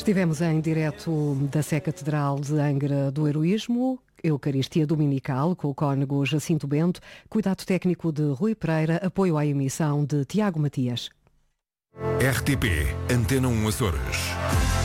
Estivemos em direto da Sé Catedral de Angra do Heroísmo, Eucaristia Dominical, com o cônego Jacinto Bento, cuidado técnico de Rui Pereira, apoio à emissão de Tiago Matias. RTP Antena 1 Açores.